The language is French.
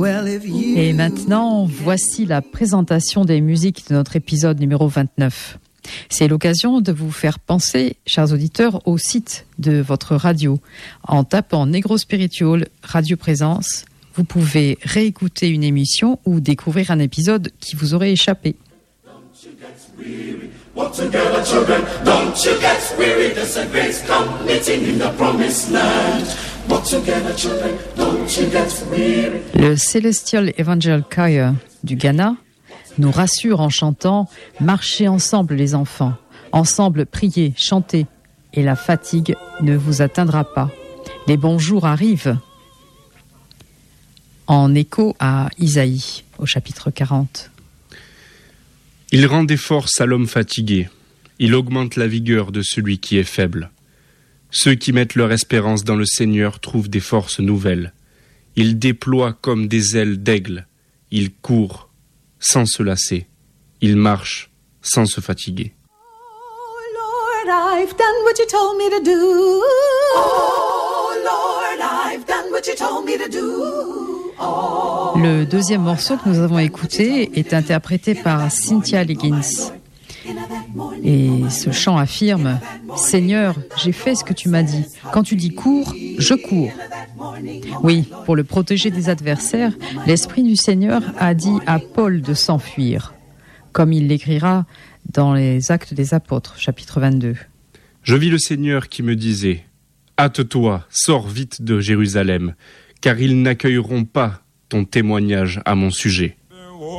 Et maintenant, voici la présentation des musiques de notre épisode numéro 29. C'est l'occasion de vous faire penser, chers auditeurs, au site de votre radio. En tapant Negro Spiritual Radio Présence, vous pouvez réécouter une émission ou découvrir un épisode qui vous aurait échappé. Walk together, children, don't you get weary. There's a great come meeting in the promised land. Walk together, children, don't you get weary. Le Celestial Evangel Choir du Ghana nous rassure en chantant « Marchez ensemble les enfants, ensemble priez, chantez, et la fatigue ne vous atteindra pas. Les bons jours arrivent ». En écho à Isaïe, au chapitre 40. Il rend des forces à l'homme fatigué. Il augmente la vigueur de celui qui est faible. Ceux qui mettent leur espérance dans le Seigneur trouvent des forces nouvelles. Ils déploient comme des ailes d'aigle. Ils courent sans se lasser. Ils marchent sans se fatiguer. Oh Lord, I've done what you told me to do. Oh Lord, I've done what you told me to do. Le deuxième morceau que nous avons écouté est interprété par Cynthia Liggins. Et ce chant affirme « Seigneur, j'ai fait ce que tu m'as dit. Quand tu dis cours, je cours. » Oui, pour le protéger des adversaires, l'Esprit du Seigneur a dit à Paul de s'enfuir, comme il l'écrira dans les Actes des Apôtres, chapitre 22. Je vis le Seigneur qui me disait « Hâte-toi, sors vite de Jérusalem, car ils n'accueilleront pas ton témoignage à mon sujet. »